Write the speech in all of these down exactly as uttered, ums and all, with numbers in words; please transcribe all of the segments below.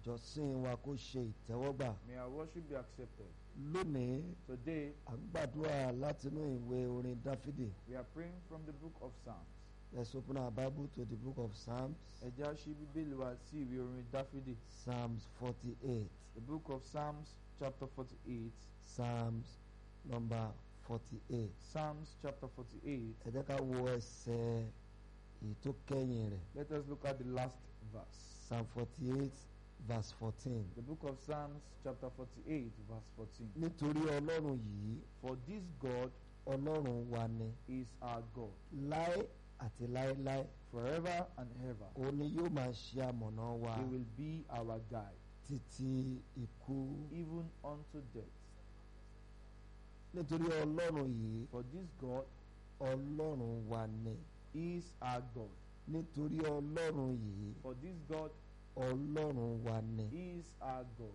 ìjọsìn wa kó ṣe ìtẹ́wọ́gbà. May our worship be accepted. Lónìí Today, à ń gbàdúrà látinú ìwé orin Dáfídì. we are praying from the book of Psalms. Let's open our Bible to the book of Psalms. Ẹ jẹ́ á ṣí Bíbélì wa sí ìwé orin Dáfídì. Psalms forty-eight. The book of Psalms chapter forty-eight. Psalms number forty-eight. Psalms chapter forty-eight. Ẹ jẹ́ ká wo ẹsẹ̀ èyí tó kẹ́yìn rẹ̀. Let us look at the last verse. Psalm forty-eight verse fourteen. The book of Psalms chapter forty-eight verse fourteen. Nítorí Ọlọ́run yìí, For this God Ọlọ́run wa ni, is our God, láé àti láéláé. forever and ever. Òun ni yóò máa ṣe amọ̀nà wa He will be our guide, títí ikú. even unto death. Nítorí Ọlọ́run yìí, For this God Ọlọ́run wa ni. is our God. Nítorí Ọlọ́run yìí, For this God Ọlọ́run wa ni. is our God,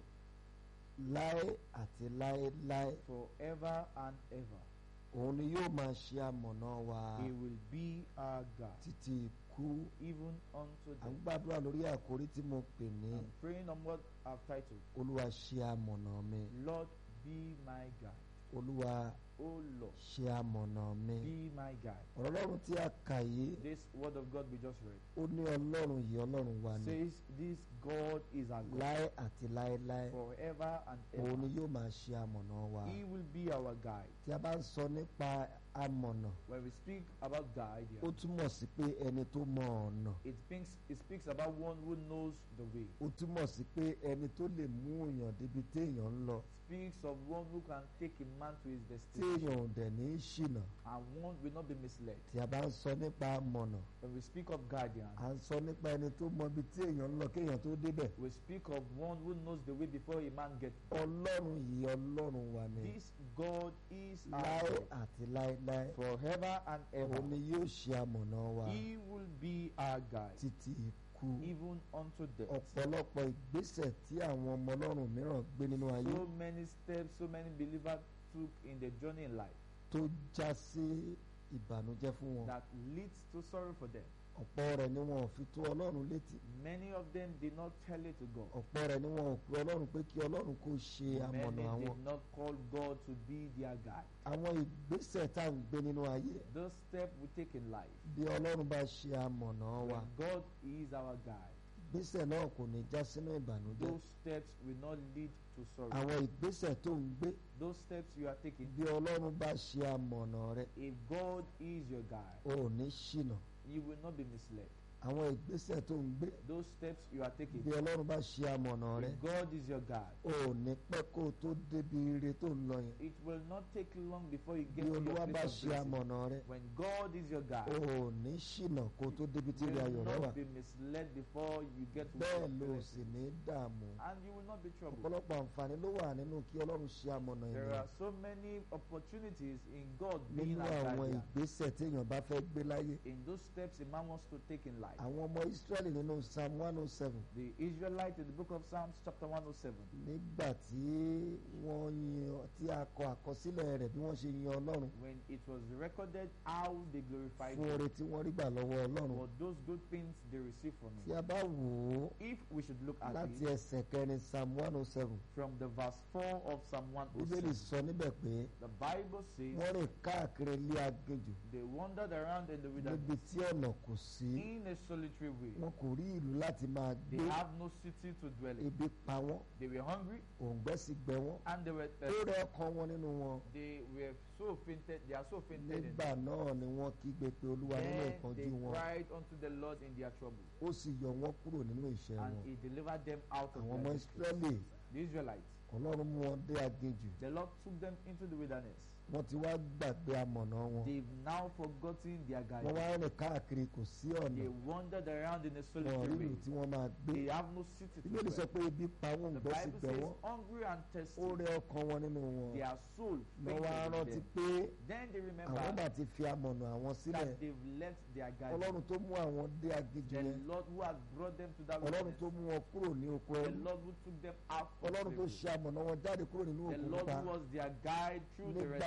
Láé àti láéláé. forever and ever. Òun ni yóò máa ṣe amọ̀nà wa He will be our guide, títí ikú. even unto À ń death. gbàdúrà lórí àkórí tí mo pè ní I'm praying on what I've titled, Olúwa ṣe amọ̀nà mi. Lord, be my guide. Olúwa Oh Lord, ṣe amọ̀nà mi. be my guide. Ọ̀rọ̀ Ọlọ́run tí a kà yìí, This word of God we just read ó ní Ọlọ́run yìí Ọlọ́run wa ni. says this God is our God, Láé àti láéláé. forever and Òun ni ever. yóò máa ṣe amọ̀nà wa. He will be our guide. Tí a bá ń sọ nípa amọ̀nà, When we speak about guide ó here, túmọ̀ sí pé ẹni tó mọ ọ̀nà. it speaks, it speaks about one who knows the way. Ó túmọ̀ sí pé ẹni tó lè mú èèyàn débi téèyàn ń lọ. Speaks of one who can take a man to his destination, Téèyàn ò dẹ̀ ní í ṣìnà. and one will not be misled. Tí a bá ń sọ nípa amọ̀nà, When we speak of guardian, à ń sọ nípa ẹni tó mọ ibi tí èèyàn ń lọ kéèyàn tó débẹ̀. we speak of one who knows the way before a man gets. Ọlọ́run yìí Ọlọ́run wa ni. This God is our Láé God, àti láéláé. forever and ever. Òun ni yóò ṣe amọ̀nà wa He will be our guide, títí ikú. even unto death. Ọ̀pọ̀lọpọ̀ ìgbésẹ̀ tí àwọn ọmọ Ọlọ́run mìíràn gbé nínú ayé So many steps, so many believers took in their journey in life tó já sí ìbànújẹ́ fún wọn. that leads to sorrow for them. Ọ̀pọ̀ rẹ̀ ni wọn ò fi tó Ọlọ́run létí. Many of them did not tell it to God. Ọ̀pọ̀ rẹ̀ ni wọn ò pe Ọlọ́run pé kí Ọlọ́run kó ṣe amọ̀nà Many àwọn. did not call God to be their guide. Àwọn ìgbésẹ̀ tá à ń gbé nínú ayé Those steps we take in life, bí Ọlọ́run bá ṣe amọ̀nà wa, when God is our guide, ìgbésẹ̀ náà kò ní já sínú ìbànújẹ́. those steps will not lead to sorrow. Àwọn ìgbésẹ̀ tó ń gbé Those steps you are taking, bí Ọlọ́run bá ṣe amọ̀nà rẹ, if God is your guide, o ò ní ṣìnà. you will not be misled. Àwọn ìgbésẹ̀ tó ń gbé Those steps you are taking, bí Ọlọ́run bá ṣe amọ̀nà rẹ, if God is your guide, o ò ní pẹ́ kó o tó débi ire tó ń lọ yẹn. it will not take long before you Bí get to your Olúwa bá place of ṣe blessing. amọ̀nà rẹ, When God is your o guide, ò ní ṣìnà kó o tó débi tí you ire ayọ̀ will rẹ wà. not be misled before you get to Bẹ́ẹ̀ your ló blessing. sì ní dààmú. And you will not be troubled. Ọ̀pọ̀lọpọ̀ àǹfààní ló wà nínú kí Ọlọ́run ṣe amọ̀nà There ènìyàn are so many opportunities in God being nínú our àwọn guardian. ìgbésẹ̀ téèyàn bá fẹ́ gbé láyé. In those steps a man wants to take in life. Àwọn ọmọ Ísírẹ́lì nínú Psalm one oh seven, The Israelites in the book of Psalms chapter one oh seven, nígbà tí wọ́n yin tí a kọ àkọsílẹ̀ rẹ̀ bí wọ́n ṣe yin Ọlọ́run when it was recorded how they glorified fún God oore tí wọ́n rí gbà lọ́wọ́ Ọlọ́run. for those good things they received from Tí Him. a bá wò ó If we should look at láti it ẹsẹ̀ kẹrin Psalm one oh seven, from the verse four of Psalm one oh Bíbélì seven, sọ níbẹ̀ pé the Bible says wọ́n rìn káàkiri ilé aginjù they wandered around in the níbi wilderness tí ọ̀nà kò sí. in a solitary way. Wọn kò rí ìlú láti máa They gbé. have no city to dwell in. Ebi pa wọ́n, They were hungry òǹgbẹ sì gbẹ wọ́n. and they were Ó thirsty. rẹ ọkàn wọn nínú wọn. They were so fainted, they are so fainted in Nígbà náà ni wọ́n kígbe pé Olúwa nínú Then ìpọ́njú they wọn. cried unto the Lord in their trouble, Ó sì yọ wọ́n kúrò nínú ìṣẹ́ and wọn. He delivered them out of Àwọn ọmọ their distress. Ísírẹ́lì, The Israelites, Ọlọ́run mú wọn dé aginjù. the Lord took them into the wilderness. Wọ́n ti wá gbàgbé amọ̀nà wọn. They've now forgotten their Wọ́n guidance. wá rìn káàkiri kò sí ọ̀nà. They wandered around in a Wọn ò solitary rí ìlú way. tí wọ́n máa gbé. They have no city to Bíbélì sọ dwell. pé ebi pa wọ́n, The òǹgbẹ sì Bible gbẹ says wọ́n. hungry and thirsty. Ó rẹ ọkàn wọn nínú wọn. Their soul Wọ́n wá fainted rántí in them. pé Then they àwọn remember bá ti fi amọ̀nà àwọn sílẹ̀. that they've left their guidance. Ọlọ́run tó mú àwọn dé aginjù The yẹn. Lord who had brought them to that Ọlọ́run wilderness. tó mú wọn kúrò ní oko The ẹrú. Lord who took them out from Ọlọ́run tó slavery. ṣe amọ̀nà wọn jáde kúrò nínú The òkú Lord pupa. who was their guide through the Nígbà Red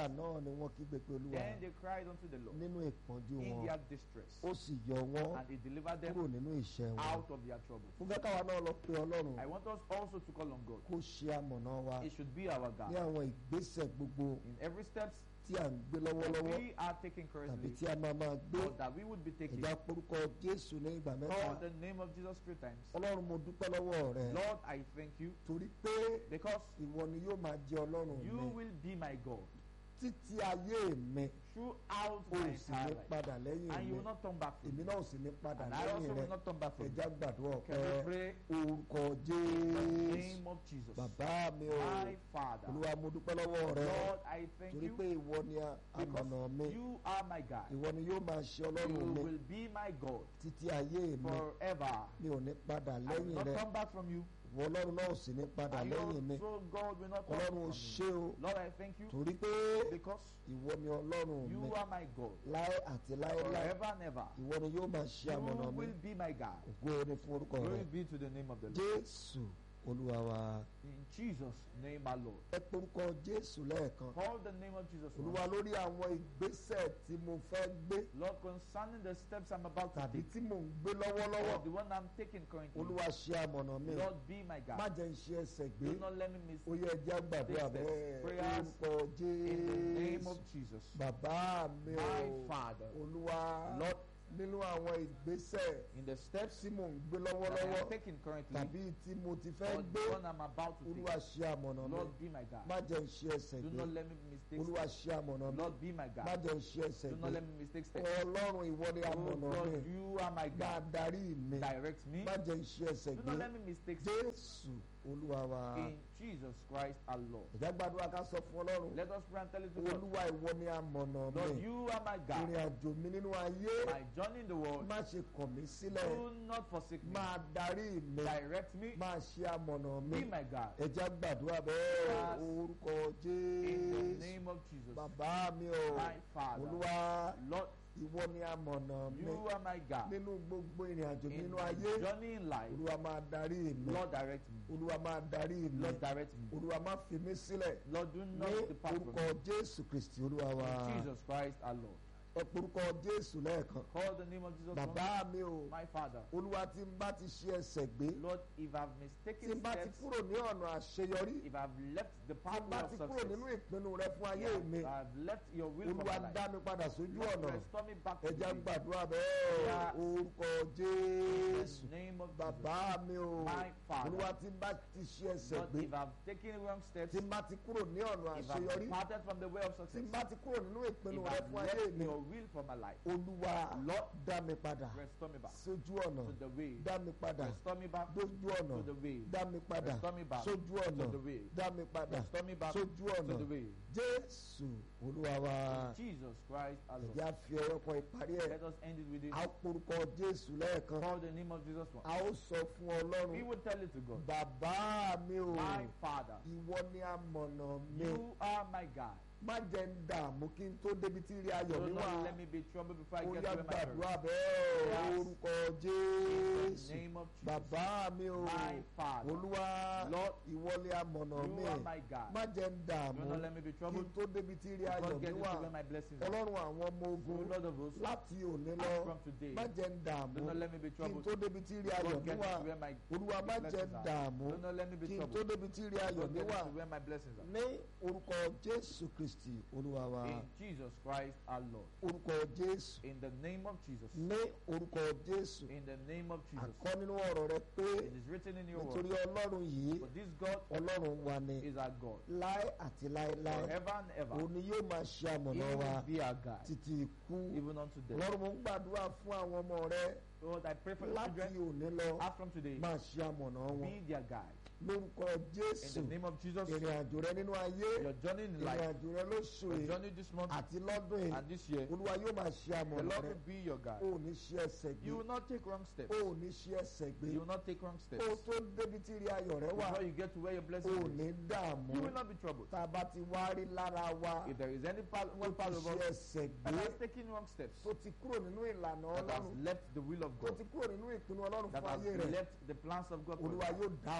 náà ni wọ́n kígbe pé Olúwa Then they cried unto the Lord nínú ìpọ́njú in wọn their distress, ó sì yọ wọ́n and he delivered them kúrò nínú ìṣẹ́ wọn. out of their troubles. mo fẹ́ káwa náà lọ pe Ọlọ́run I want us also to call on God. kó ṣe amọ̀nà wa It should be our ní God. àwọn ìgbésẹ̀ gbogbo In every step tí à ń gbé that lọ́wọ́lọ́wọ́ we are taking tàbí currently, tí a máa máa gbé. or that we would be taking, ẹ̀já porúkọ Jésù ní ìgbà call mẹ́ta. the name of Jesus three times. Ọlọ́run mo dúpẹ́ lọ́wọ́ rẹ Lord, I thank you torí pé because ìwọ ni yóò máa jẹ́ Ọlọ́run you mi will be my God títí ayé mi throughout o my sì ní entire life, padà lẹ́yìn and you mi will not turn back from èmi me. náà ò sì ní padà And I also lẹ́yìn will rẹ. not turn back from you. ẹ̀já gbàdúrà Can we ọpẹ́ pray orúkọ in the Jésù. name of Jesus? Bàbá mi o My Father, Olúwa mo dúpẹ́ lọ́wọ́ rẹ Lord, I thank torí you pé ìwọ ni a- amọ̀nà mi because you are my God. ìwọ ni yóò máa ṣe You Ọlọ́run mi will be my God títí ayé mi forever. mi ò ní padà I will lẹ́yìn not rẹ turn back from you. ìwọ Ọlọ́run náà ò sì ní padà And lẹ́yìn mi also God will not turn Ọlọ́run from ò me. ṣe o Lord, I thank you torí pé because ìwọ ni Ọlọ́run mi you are my God láé àti láéláé forever and ever. ìwọ ni yóò máa ṣe amọ̀nà You mi will be my God. ògo ni fún orúkọ rẹ Glory be to the name of the Lord. Jésù Olúwa wa. In Jesus' name, our Lord. ẹ porúkọ Jésù lẹ́ẹ̀kan Call the name of Jesus. Olúwa once. lórí àwọn ìgbésẹ̀ tí mo fẹ́ gbé Lord, concerning the steps I'm about to tàbí take, tí mò ń gbé or lọ́wọ́lọ́wọ́ the one I'm taking currently, Olúwa ṣe amọ̀nà mi Lord, be my má God. jẹ́ ń ṣe ẹsẹ̀ gbé Do not let me miss ó yẹ ẹjẹ́ àgbàdúrà Take bẹ́ẹ̀ steps, prayers orúkọ in the name Jésù of Jesus. bàbá mi My o Father, Olúwa Lord, nínú àwọn ìgbésẹ̀ in the steps tí mò ń gbé that I lọ́wọ́lọ́wọ́ am taking currently, tàbí tí mo ti fẹ́ or gbé the one I'm about to Olúwa take, ṣe amọ̀nà mi Lord, be my God. má jẹ́ ń ṣe ẹsẹ̀ Do gbé not let me mistake Olúwa steps. ṣe amọ̀nà mi Lord, be my má God. jẹ́ ń ṣe ẹsẹ̀ Do gbé not let me mistake steps. Ọlọ́run ìwọ ni Oh amọ̀nà God, mi you are my máa God. darí mi Direct me. má jẹ́ ń ṣe ẹsẹ̀ Do gbé not let me mistake steps. Jésù Olúwa wa. In Jesus Christ our Lord. ìjà gbàdúrà ká sọ fún Ọlọ́run Let us pray and tell it to God. Olúwa ìwọ ni amọ̀nà Lord, mi you are my ìrìn God. àjò mi nínú ayé My journey in the world. má ṣe kọ̀ mí sílẹ̀ Do not forsake me. máa darí mi Direct me. máa ṣe amọ̀nà mi Be my God. ẹ̀já gbàdúrà bẹ́ẹ̀ Yes. orúkọ In the Jésù name of Jesus. bàbá mi o My Father. Olúwa Lord, ìwọ ni amọ̀nà mi you are my God. nínú gbogbo ìrìn àjò mi In nínú my ayé journey in life. Olúwa máa darí mi Lord, direct me. Olúwa máa darí mi Lord, direct me. Olúwa má fi mí sílẹ̀ Lord, do ní not depart from orúkọ me. Jésù Kristi Olúwa wa In Jesus Christ our Lord. ẹ porúkọ Jésù lẹ́ẹ̀kan Call the name of Jesus. bàbá mi o My Father. Olúwa tí n bá ti ṣe ẹsẹ̀ gbé Lord, if I've tí mistaken n bá ti steps, kúrò ní ọ̀nà àṣeyọrí if I've left the tí n pathway bá of ti kúrò success, nínú ìpinnu rẹ fún ayé if mi I've left your will for Olúwa my dá life, mi padà sójú Lord, ọ̀nà restore me back to ẹ̀já you. gbàdúrà bẹ́ẹ̀ Yes. orúkọ In Jésù the name of Jesus. bàbá mi o My Father. Olúwa tí n bá ti ṣe ẹsẹ̀ Lord, gbé if I've taken wrong steps, tí n bá ti kúrò ní ọ̀nà if I've àṣeyọrí departed from the way of tí success, n bá ti kúrò nínú ìpinnu if rẹ I've fún ayé left mi your will for my life, Olúwa Lord, dá mi padà restore me back sójú ọ̀nà to the way. dá mi padà Restore me back dójú ọ̀nà to the way. dá mi padà Restore me back sójú ọ̀nà to the way. dá mi padà Restore me back sójú to ọ̀nà the way. Jésù Olúwa wa Jesus Christ our Lord. ẹ̀já fi ọwọ́ kan ìparí ẹ̀ Let us end it with this. a ó porúkọ Jésù lẹ́ẹ̀kan Call the name of Jesus once. a ó sọ fún We Ọlọ́run will tell it to God. bàbá mi o My Father, ìwọ ni amọ̀nà mi you are my God. má jẹ́ ń dààmú kí n tó débi tí rí ayọ̀ Do mi wà not let me be troubled before I ó get yá to where my gbàdúrà purpose. bẹ́ẹ̀ Yes. orúkọ In the Jésù name of Jesus. bàbá mi o My Father, Olúwa Lord, ìwọ ni amọ̀nà mi you are my God. má jẹ́ ń Do dààmú not let me be kí n troubled tó débi tí rí before I ayọ̀ get mi to wà where my blessings are. Ọlọ́run àwọn ọmọ O ogun Lord of hosts, láti òní lọ as from today, má jẹ́ ń dààmú do not let me be kí n troubled tó débi tí rí before ayọ̀ I mi get wà to where my Olúwa má jẹ́ ń blessings are. dààmú Do not let me be kí n tó troubled débi tí rí before ayọ̀ I mi get wà to where my blessings are. ní orúkọ Jésù Kristi Olúwa wa In Jesus Christ our Lord. orúkọ Jésù In the name of Jesus. ní orúkọ Jésù In the name of Jesus. àkọ́ nínú ọ̀rọ̀ rẹ pé It is written in your nítorí word. Ọlọ́run yìí For this God Ọlọ́run wa ni is our God. láé àti láéláé Forever and ever. òun ni yóò máa ṣe He amọ̀nà wa will be our God. títí ikú Even unto death. Ọlọ́run mo ń gbàdúrà fún àwọn ọmọ rẹ Lord, I pray for the láti children. òní lọ As from today, máa ṣe amọ̀nà wọn be their guide. lórúkọ In Jésù the name of Jesus, ìrìn àjò rẹ nínú ayé your journey in ìrìn life, àjò rẹ lóṣù your yìí journey this month àti lọ́dún yìí and this year, Olúwa yóò máa ṣe the amọ̀nà Lord rẹ will be your guide. o ò ní ṣe ẹsẹ̀ gbé You will not take wrong steps. o ò ní ṣe ẹsẹ̀ gbé You will not take wrong steps. o tó débi tí rí ayọ̀ rẹ wà Before you get to where your o blessing ò is, ní dààmú you will not be troubled. tá a bá ti wá rí lára wa If there is any part, tó one ti part of ṣe us ẹsẹ̀ that gbé has taken wrong steps, tó ti kúrò nínú ìlànà that has Ọlọ́run left the will of tó God, ti kúrò nínú ìpinnu Ọlọ́run that fún has ayé rẹ left the plans of God for Olúwa you, yóò dá ọ padà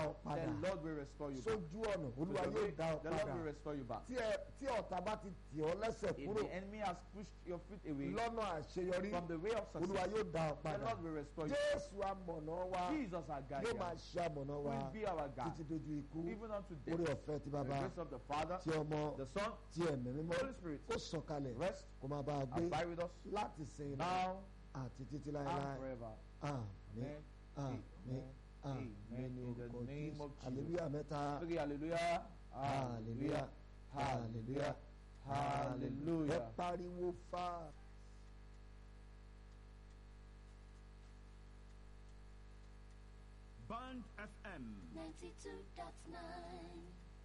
Lord will restore you back. sójú ọ̀nà To olúwa the yóò way, dá ọ the Lord padà will restore you back. tí ẹ- tí ọ̀tá bá ti tì ọ́ lẹ́sẹ̀ If kúrò the enemy has pushed your feet away lọ́nà àṣeyọrí from the way of olúwa success, yóò dá ọ the padà Lord will restore you. jésù amọ̀nà wa Jesus our guide yóò máa ṣe amọ̀nà wa will be our títí guide, dojú ikú even unto orí death. ọ̀fẹ́ ti The bàbá grace of the Father, tí ọmọ the Son, tí ẹ̀mí mímọ́ Holy Spirit, ó sọ̀kalẹ̀ rest, kó máa bá a gbé abide with us láti sìn lọ now àti títí and láéláé forever. àmín Amen. àmín Amen. àmín ní In the orúkọ name jésù of Jesus. hallelujah mẹ́ta Okay, hallelujah. hallelujah hallelujah hallelujah ẹ Hallelujah. pariwo fáà. Band F M. ninety-two point nine.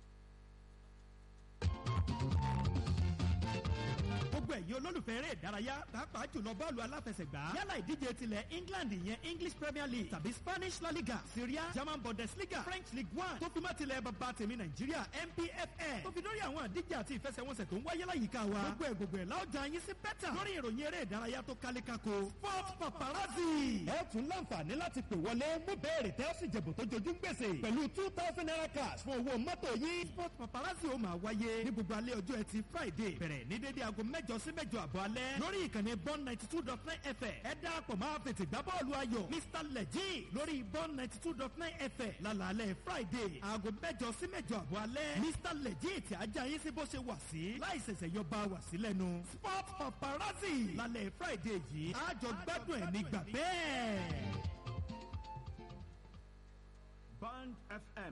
gbogbo ẹ̀yin olólùfẹ́ eré ìdárayá pàápàá jùlọ bọ́ọ̀lù aláfẹsẹ̀gbá yálà ìdíje tilẹ̀ England ìyẹn English Premier League tàbí Spanish La Liga Syria German Bundesliga French League One tó fi mọ́ tilẹ̀ bàbá tèmi Nàìjíríà N P F L tó fi lórí àwọn àdíje àti ìfẹsẹ̀wọnsẹ̀ tó ń wáyé láyìíká wa gbogbo ẹ̀ gbogbo ẹ̀ láwùjọ yín sí bẹ́tà lórí ìròyìn eré ìdárayá tó kálékáko Sport Paparazzi. ẹ tún láǹfààní láti pè wọlé mú béèrè tẹ́ ó sì jẹ̀bù tó jojú ń gbèsè pẹ̀lú two thousand naira cash fún owó mọ́tò yín. Sport Paparazzi ó máa wáyé ní gbogbo alẹ́ ọjọ́ ẹtì Friday bẹ̀rẹ̀ ní dédé aago mẹ́jọ sí mẹ́jọ àbọ̀ alẹ́ lórí ìkànnì bond ninety two dot nine F M ẹ darapọ̀ máa fètè gbá bọ́ọ̀lù ayọ̀ Mr Leji lórí bond ninety two dot nine F M lálàálẹ̀ Friday aago mẹ́jọ sí mẹ́jọ àbọ̀ alẹ́ Mr Leji tí ajá yín sí bó ṣe wà sí láì ṣẹ̀ṣẹ̀ yọ bá wà sí lẹ́nu Sport Paparazzi lálẹ́ Friday yìí àjọ gbádùn ẹ̀ nígbà bẹ́ẹ̀. Band F M.